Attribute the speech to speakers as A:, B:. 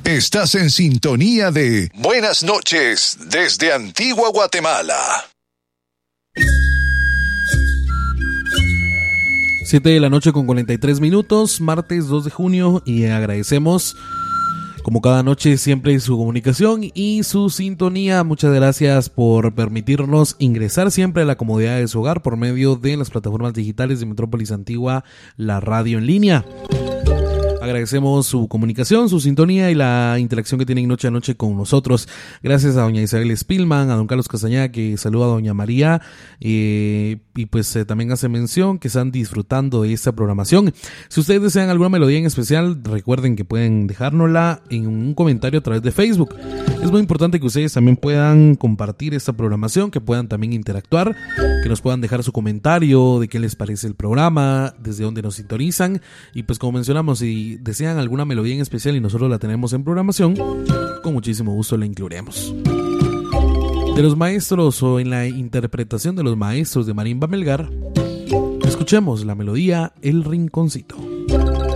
A: Estás en sintonía de Buenas noches desde Antigua Guatemala.
B: 7:43 p.m, martes 2 de junio, y agradecemos como cada noche siempre su comunicación y su sintonía. Muchas gracias por permitirnos ingresar siempre a la comodidad de su hogar por medio de las plataformas digitales de Metrópolis Antigua, la radio en línea. Agradecemos su comunicación, su sintonía y la interacción que tienen noche a noche con nosotros. Gracias a doña Isabel Spillman, a don Carlos Castañeda, que saluda a doña María, y pues también hace mención que están disfrutando de esta programación. Si ustedes desean alguna melodía en especial, recuerden que pueden dejárnosla en un comentario a través de Facebook. Es muy importante que ustedes también puedan compartir esta programación, que puedan también interactuar, que nos puedan dejar su comentario de qué les parece el programa, desde dónde nos sintonizan, y pues como mencionamos, si desean alguna melodía en especial y nosotros la tenemos en programación, con muchísimo gusto la incluiremos. De los maestros, o en la interpretación de los maestros de Marimba Melgar, escuchemos la melodía El Rinconcito.